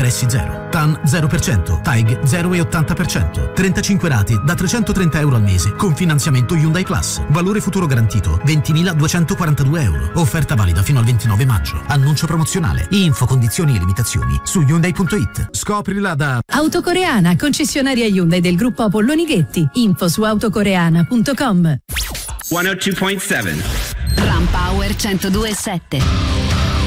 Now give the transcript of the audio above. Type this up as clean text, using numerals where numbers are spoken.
interessi zero. TAN 0%, TAIG 0,80%, 35 rate da €330 al mese con finanziamento Hyundai Plus. Valore futuro garantito €20.242. Offerta valida fino al 29 maggio. Annuncio promozionale. Info, condizioni e limitazioni su Hyundai.it. Scoprila da Autocoreana, concessionaria Hyundai del gruppo Apolloni Ghetti. Info su autocoreana.com. 102.7 Ram Power 102.7.